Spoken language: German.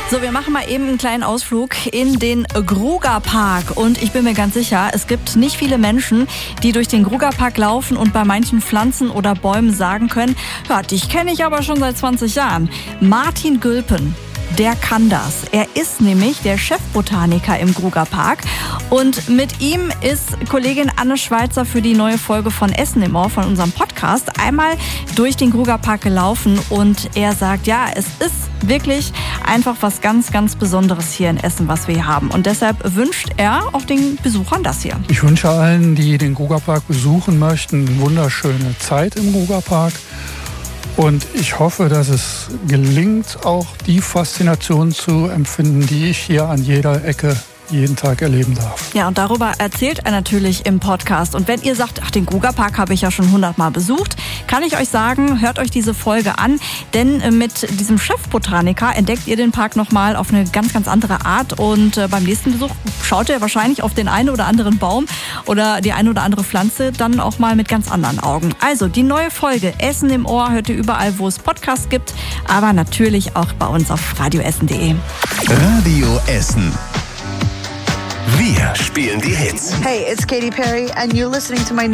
So, wir machen mal eben einen kleinen Ausflug in den Grugapark. Und ich bin mir ganz sicher, es gibt nicht viele Menschen, die durch den Grugapark laufen und bei manchen Pflanzen oder Bäumen sagen können, ja, dich kenne ich aber schon seit 20 Jahren. Martin Gülpen, der kann das. Er ist nämlich der Chefbotaniker im Grugapark. Und mit ihm ist Kollegin Anne Schweizer für die neue Folge von Essen im Ohr, von unserem Podcast, einmal durch den Grugapark gelaufen. Und er sagt, ja, es ist wirklich einfach was ganz, ganz Besonderes hier in Essen, was wir hier haben. Und deshalb wünscht er auch den Besuchern das hier. Ich wünsche allen, die den Grugapark besuchen möchten, eine wunderschöne Zeit im Grugapark. Und ich hoffe, dass es gelingt, auch die Faszination zu empfinden, die ich hier an jeder Ecke jeden Tag erleben darf. Ja, und darüber erzählt er natürlich im Podcast. Und wenn ihr sagt, ach, den Grugapark habe ich ja schon 100-mal besucht, kann ich euch sagen, hört euch diese Folge an. Denn mit diesem Chefbotaniker entdeckt ihr den Park nochmal auf eine ganz, ganz andere Art. Und beim nächsten Besuch schaut ihr wahrscheinlich auf den einen oder anderen Baum oder die eine oder andere Pflanze dann auch mal mit ganz anderen Augen. Also die neue Folge Essen im Ohr hört ihr überall, wo es Podcasts gibt, aber natürlich auch bei uns auf radioessen.de. Radio Essen. Wir spielen die Hits. Hey, it's Katy Perry and you're listening to my